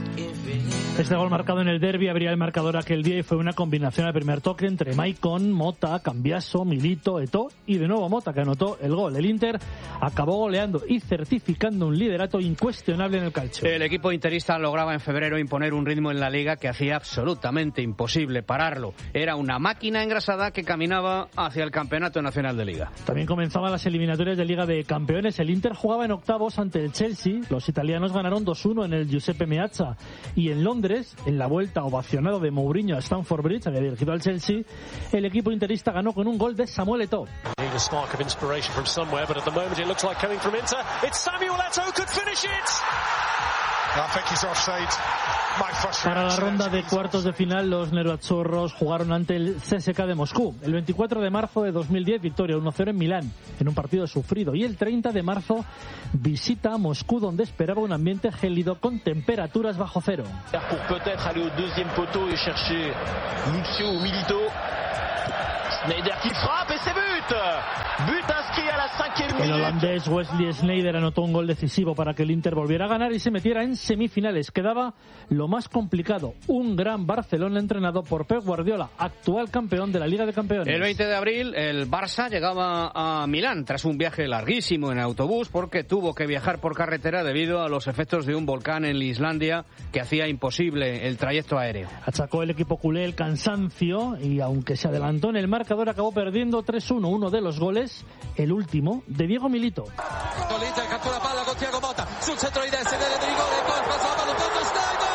Este gol marcado en el derbi abría el marcador aquel día y fue una combinación al primer toque entre Maicon, Mota, Cambiaso, Milito, Eto'o y de nuevo Mota, que anotó el gol. El Inter acabó goleando y certificando un liderato incuestionable en el calcio. El equipo interista lograba en febrero imponer un ritmo en la Liga que hacía absolutamente imposible pararlo. Era una máquina engrasada que caminaba hacia el Campeonato Nacional de Liga. También comenzaban las eliminatorias de Liga de Campeones. El Inter jugaba en octavos ante el Chelsea. Los italianos ganaron 2-1 en el Giuseppe Meazza. Y en Londres, en la vuelta ovacionado de Mourinho a Stamford Bridge, había dirigido al Chelsea, el equipo interista ganó con un gol de Samuel Eto'o. Para la ronda de cuartos de final, los nerazzurros jugaron ante el CSKA de Moscú. El 24 de marzo de 2010, victoria 1-0 en Milán, en un partido sufrido. Y el 30 de marzo, visita a Moscú, donde esperaba un ambiente gélido con temperaturas bajo cero. El holandés Wesley Sneijder anotó un gol decisivo para que el Inter volviera a ganar y se metiera en semifinales. Quedaba lo más complicado, un gran Barcelona entrenado por Pep Guardiola, actual campeón de la Liga de Campeones. El 20 de abril el Barça llegaba a Milán tras un viaje larguísimo en autobús porque tuvo que viajar por carretera debido a los efectos de un volcán en Islandia que hacía imposible el trayecto aéreo. Achacó el equipo culé el cansancio y aunque se adelantó en el marcador acabó perdiendo 3-1. Uno de los goles, el último, de Diego Milito. L'Inter cattura palla con Thiago Motta sul centro di destra, deve rigore, gol, passa la palla, Sneijder!